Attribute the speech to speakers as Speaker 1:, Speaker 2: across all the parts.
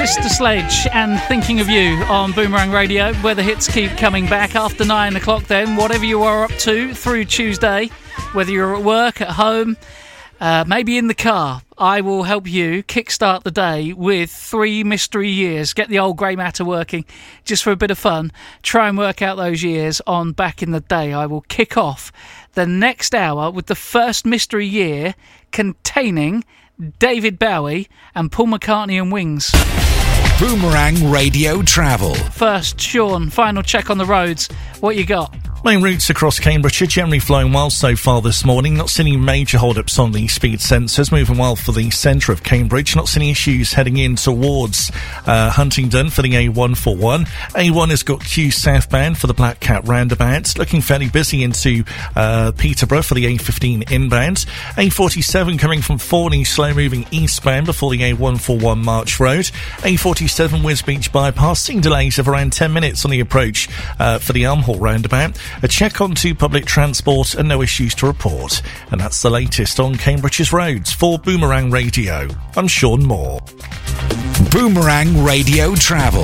Speaker 1: Sister Sledge and Thinking of You on Boomerang Radio, where the hits keep coming back after 9 o'clock then. Whatever you are up to through Tuesday, whether you're at work, at home, maybe in the car, I will help you kickstart the day with 3 mystery years. Get the old grey matter working just for a bit of fun. Try and work out those years on Back in the Day. I will kick off the next hour with the first mystery year containing David Bowie and Paul McCartney and Wings.
Speaker 2: Boomerang Radio Travel.
Speaker 1: First, Sean, final check on the roads. What you got?
Speaker 3: Main routes across Cambridgeshire generally flowing well so far this morning. Not seeing any major hold-ups on the speed sensors. Moving well for the centre of Cambridge. Not seeing any issues heading in towards Huntingdon for the A141. A1 has got Q southbound for the Black Cat roundabout. Looking fairly busy into Peterborough for the A15 inbound. A47 coming from Forney, slow-moving eastbound before the A141 March Road. A47 Wisbeach bypass, seeing delays of around 10 minutes on the approach for the Elmhall roundabout. A check onto public transport and no issues to report. And that's the latest on Cambridge's roads. For Boomerang Radio, I'm Sean Moore.
Speaker 2: Boomerang Radio Travel.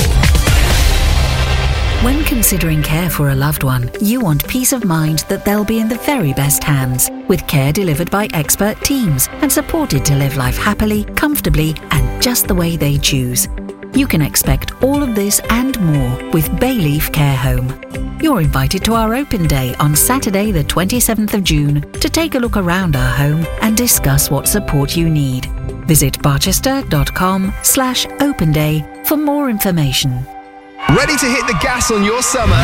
Speaker 4: When considering care for a loved one, you want peace of mind that they'll be in the very best hands, with care delivered by expert teams and supported to live life happily, comfortably, and just the way they choose. You can expect all of this and more with Bayleaf Care Home. You're invited to our open day on Saturday the 27th of June to take a look around our home and discuss what support you need. Visit barchester.com/open day for more information.
Speaker 5: Ready to hit the gas on your summer?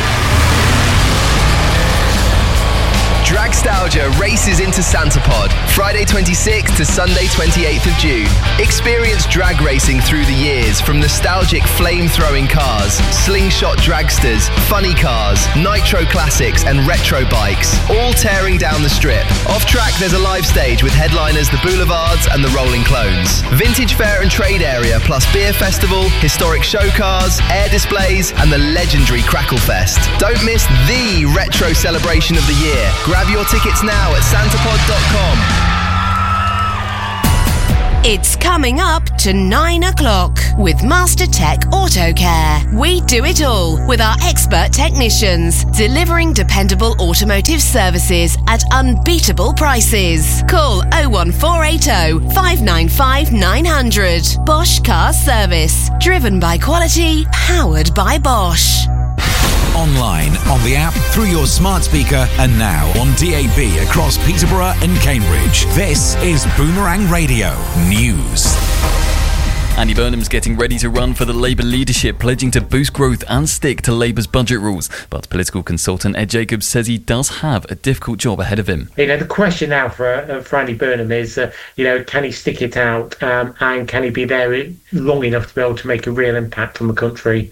Speaker 5: Dragstalgia races into Santapod, Friday 26th to Sunday 28th of June. Experience drag racing through the years, from nostalgic flame-throwing cars, slingshot dragsters, funny cars, nitro classics and retro bikes, all tearing down the strip. Off-track there's a live stage with headliners The Boulevards and The Rolling Clones. Vintage fair and trade area plus beer festival, historic show cars, air displays and the legendary Crackle Fest. Don't miss the retro celebration of the year. Grab your tickets now at santapod.com.
Speaker 6: It's coming up to 9 o'clock with Master Tech Auto Care. We do it all with our expert technicians, delivering dependable automotive services at unbeatable prices. Call 01480 595 900. Bosch Car Service. Driven by quality, powered by Bosch.
Speaker 2: Online, on the app, through your smart speaker, and now on DAB across Peterborough and Cambridge. This is Boomerang Radio News.
Speaker 7: Andy Burnham's getting ready to run for the Labour leadership, pledging to boost growth and stick to Labour's budget rules. But political consultant Ed Jacobs says he does have a difficult job ahead of him.
Speaker 8: You know, the question now for Andy Burnham is, can he stick it out and can he be there long enough to be able to make a real impact on the country?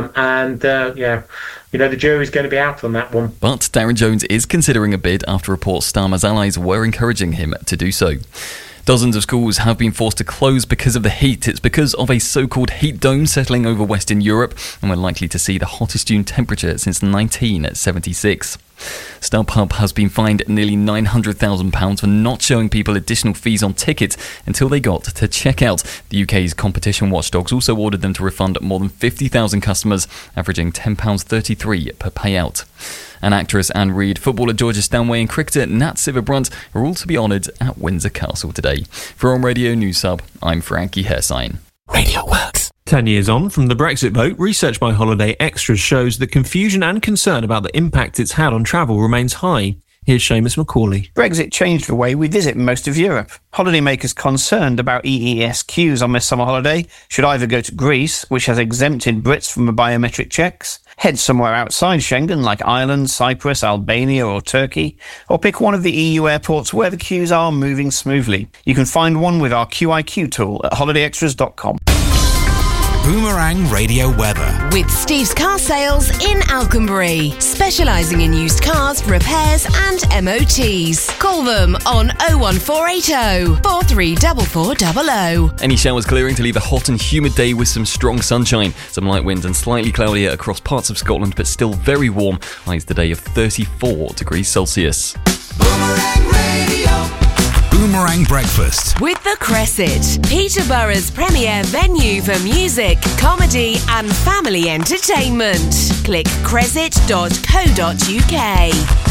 Speaker 8: The jury's going to be out on that one.
Speaker 7: But Darren Jones is considering a bid after reports Starmer's allies were encouraging him to do so. Dozens of schools have been forced to close because of the heat. It's because of a so-called heat dome settling over Western Europe, and we're likely to see the hottest June temperature since 1976. StubHub has been fined nearly £900,000 for not showing people additional fees on tickets until they got to checkout. The UK's competition watchdogs also ordered them to refund more than 50,000 customers, averaging £10.33 per payout. An actress, Anne Reid, footballer Georgia Stanway and cricketer Nat Sciver-Brunt are all to be honoured at Windsor Castle today. For On Radio News Hub, I'm Frankie Hersign.
Speaker 2: Radio Works.
Speaker 9: 10 years on from the Brexit vote, research by Holiday Extras shows that confusion and concern about the impact it's had on travel remains high. Here's Seamus Macaulay.
Speaker 10: Brexit changed the way we visit most of Europe. Holidaymakers concerned about EES queues on this summer holiday should either go to Greece, which has exempted Brits from the biometric checks, head somewhere outside Schengen like Ireland, Cyprus, Albania or Turkey, or pick one of the EU airports where the queues are moving smoothly. You can find one with our QIQ tool at holidayextras.com.
Speaker 2: Boomerang Radio Weather.
Speaker 6: With Steve's Car Sales in Alconbury, specialising in used cars, repairs and MOTs. Call them on 01480 434400.
Speaker 7: Any showers clearing to leave a hot and humid day with some strong sunshine. Some light winds and slightly cloudier across parts of Scotland, but still very warm. Highs today of 34 degrees Celsius.
Speaker 2: Boomerang Radio. Boomerang Breakfast.
Speaker 6: With the Cresset, Peterborough's premier venue for music, comedy and family entertainment. Click cresset.co.uk.